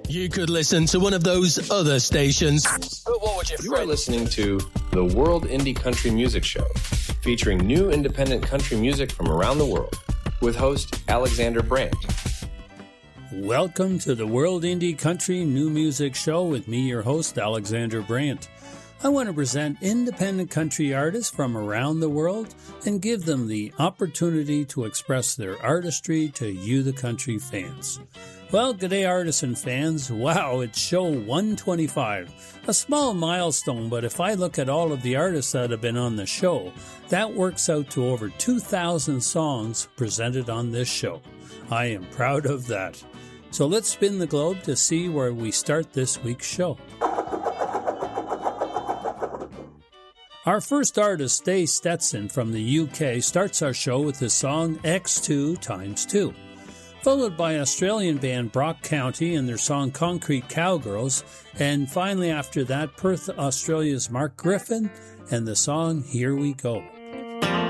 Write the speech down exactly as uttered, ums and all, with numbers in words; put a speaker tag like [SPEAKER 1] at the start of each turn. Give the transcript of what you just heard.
[SPEAKER 1] You could listen to one of those other stations, but what would your
[SPEAKER 2] You are listening to the World Indie Country Music Show, featuring new independent country music from around the world, with host Alexander Brandt.
[SPEAKER 3] Welcome to the World Indie Country New Music Show with me, your host, Alexander Brandt. I want to present independent country artists from around the world and give them the opportunity to express their artistry to you, the country fans. Well, g'day artists and fans. Wow, it's show one twenty-five. A small milestone, but if I look at all of the artists that have been on the show, that works out to over two thousand songs presented on this show. I am proud of that. So let's spin the globe to see where we start this week's show. Our first artist, Dave Stetson from the U K, starts our show with the song X two times two, followed by Australian band Brock County and their song Concrete Cowgirls, and finally after that, Perth, Australia's Mark Griffin and the song Here We Go.